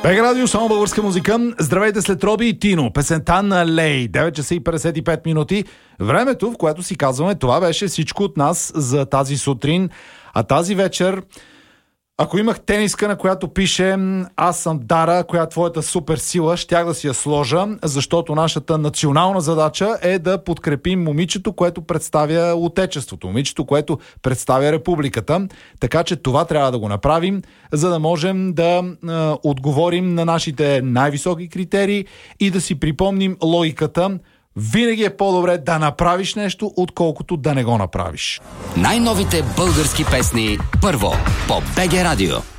БГ Радио, само българска музика. Здравейте след Роби и Тино. Песента на Лей. 9 часа и 55 минути. Времето, в което си казваме, това беше всичко от нас за тази сутрин. А тази вечер, ако имах тениска, на която пише "Аз съм Дара, коя е твоята супер сила", щях да си я сложа, защото нашата национална задача е да подкрепим момичето, което представя отечеството, момичето, което представя републиката. Така че това трябва да го направим, за да можем да отговорим на нашите най-високи критерии и да си припомним логиката. Винаги е по-добре да направиш нещо, отколкото да не го направиш. Най-новите български песни първо по БГ Радио.